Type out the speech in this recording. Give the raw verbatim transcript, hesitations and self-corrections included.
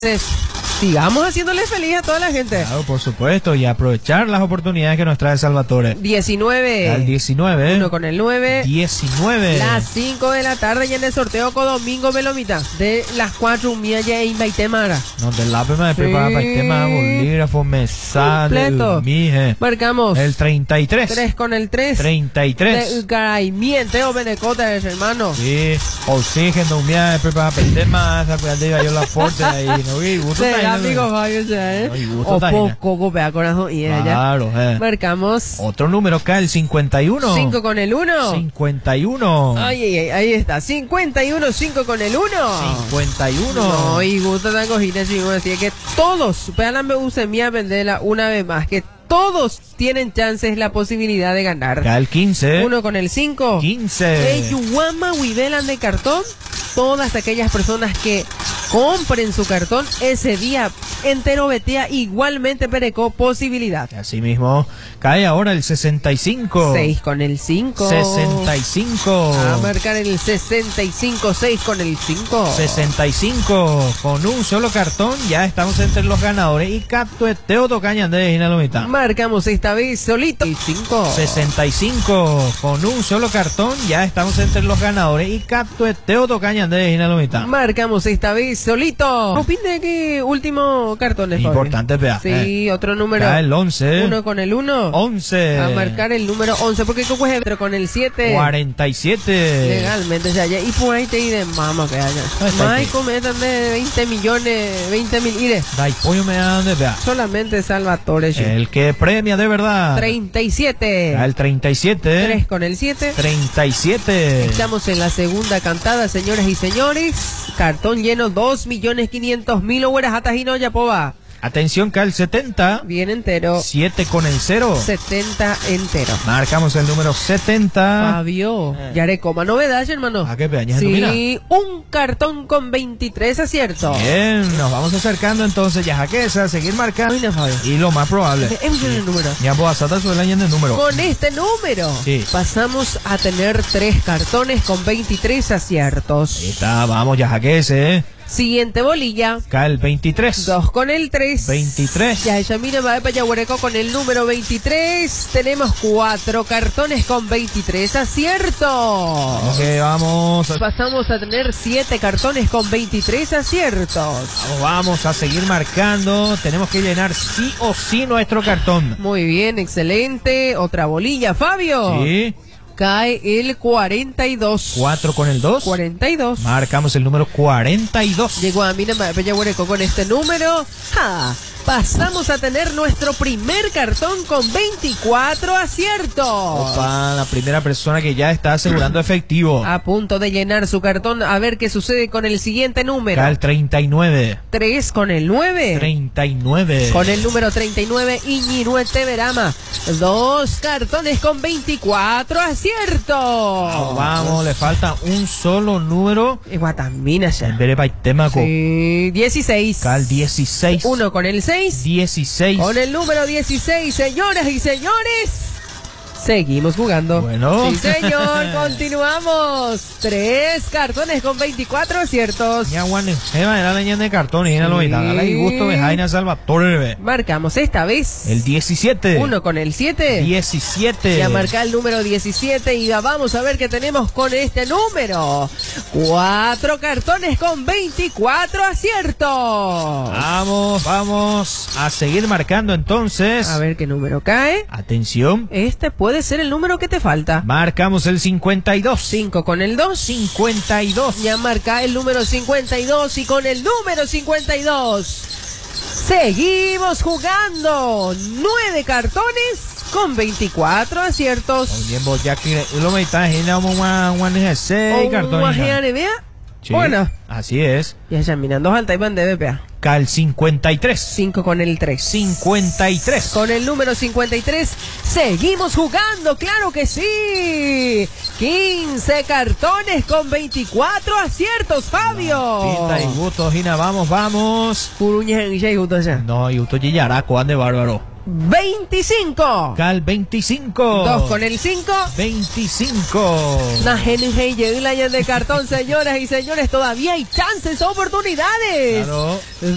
Sigamos haciéndole feliz a toda la gente. Claro, por supuesto, y aprovechar las oportunidades que nos trae Salvatore. diecinueve. Al diecinueve. Uno con el nueve. diecinueve. Las cinco de la tarde y en el sorteo con Domingo Belomita. De las cuatro mía ya en Baitemara. No te la me Sí. prepara para el tema bolígrafo, me sale Completo. mije. Marcamos. El treinta y tres. tres con el tres. treinta y tres. De caray, miente o benecota es hermano. Sí, oxígeno, me prepara para el tema, esa cuidad de yo la fuerte ahí, no vi, gusto Sí, está amigo Fabio, ¿eh? No, y gusto O está ahí, poco, vea corazón y ella. Claro, eh. Marcamos. Otro número acá, el cincuenta y uno. cinco con el uno. cincuenta y uno. Ay, ay, ay, ahí está. cincuenta y uno, cinco con el uno. cincuenta y uno. No, y gusto tan cojita, chicos. Así que todos, vean la me venderla una vez más, que todos tienen chances, la posibilidad de ganar. Acá el quince. Uno con el cinco. quince. El Yuama Wivelan de cartón. Todas aquellas personas que compren su cartón ese día entero betea igualmente perecó posibilidad. Así mismo, cae ahora el sesenta y cinco. seis con el cinco. sesenta y cinco. A marcar el sesenta y cinco, seis con el cinco. sesenta y cinco. Con un solo cartón ya estamos entre los ganadores. Y Catueteo Tocaña de Ginalomita. Marcamos esta vez solito el cinco. sesenta y cinco. Con un solo cartón ya estamos entre los ganadores. Y Catueteo Tocaña de Ginalomita. Marcamos esta vez solito. Opine que último cartón es importante, vea. Sí, eh. otro número. Cae el once. Uno con el uno. once. A marcar el número once, porque como es otro con el siete. cuarenta y siete. Legalmente, ya, ya. Y por ahí te iré, mamá, que haya. Más cometan de veinte millones, veinte mil ires. Dai pollo me ande, vea. Solamente Salvatore. Sí. El que premia de verdad. treinta y siete. Al treinta y siete. tres con el siete. treinta y siete. Estamos en la segunda cantada, señores y señores. Cartón lleno, dos millones quinientos mil horas atajino ya poba. Atención, Cal setenta. Bien entero. siete con el cero. setenta entero. Marcamos el número setenta. Fabio, Eh. ya haré coma novedad, hermano. ¿A qué peña? Sí, un cartón con veintitrés aciertos. Bien, nos vamos acercando entonces ya a Jaquesa, seguir marcando. Ay, no, Fabio. Y lo más probable. Hemos el número. Ya puedo hacer el año de número. Con este número Sí. pasamos a tener tres cartones con veintitrés aciertos. Ahí está, vamos ya Jaquesa, eh. Siguiente bolilla. Cal veintitrés. Dos con el tres. veintitrés. Ya ella mira va para Yaguareco con el número veintitrés. Tenemos cuatro cartones con veintitrés aciertos. Ok, vamos. a- Pasamos a tener siete cartones con veintitrés aciertos. Vamos, vamos a seguir marcando. Tenemos que llenar sí o sí nuestro cartón. Muy bien, excelente. Otra bolilla, Fabio. Sí. Cae el cuarenta y dos. cuatro con el dos. cuarenta y dos. Marcamos el número cuarenta y dos. Llegó a Mina Yaguareco con este número. ¡Ja! Pasamos a tener nuestro primer cartón con veinticuatro aciertos. Opa, la primera persona que ya está asegurando efectivo. A punto de llenar su cartón. A ver qué sucede con el siguiente número. Cal treinta y nueve. tres con el nueve. treinta y nueve. Con el número treinta y nueve, Iñiruete Verama. Dos cartones con veinticuatro aciertos. Vamos, vamos, le falta un solo número. Y Guatamina ya. En Berepaitemaco. Sí, dieciséis. Cal dieciséis. Uno con el seis. dieciséis. Con el número dieciséis, señoras y señores. Seguimos jugando. Bueno. Sí, señor, continuamos. Tres cartones con veinticuatro aciertos. Ya, Juan, Eva era leña de cartón y era lo vital. Dale y gusto de Jaina Salvatore. Marcamos esta vez. El diecisiete. Uno con el siete. diecisiete. Ya marca el número diecisiete y ya vamos a ver qué tenemos con este número. Cuatro cartones con veinticuatro aciertos. Vamos, vamos a seguir marcando entonces. A ver qué número cae. Atención. Este puede ser el número que te falta. Marcamos el cincuenta y dos. cinco con el dos. cincuenta y dos. Ya marca el número cincuenta y dos y con el número cincuenta y dos seguimos jugando. Nueve cartones con veinticuatro aciertos. Bien, vos ya que lo me está imaginando un seis cartones. Sí, Bueno, así es. ya ya mirando alta y van de B P A. Cal cincuenta y tres. cinco con el tres. cincuenta y tres. Con el número cincuenta y tres seguimos jugando, claro que sí. quince cartones con veinticuatro aciertos, Fabio. Pinta y gusto, Gina, vamos, vamos. Puruña y ya justo ya. No, y gusto Yaraco, ande bárbaro. veinticinco. Cal veinticinco. dos con el cinco. veinticinco. La gente de cartón, señoras y señores, todavía hay chances, oportunidades. Claro.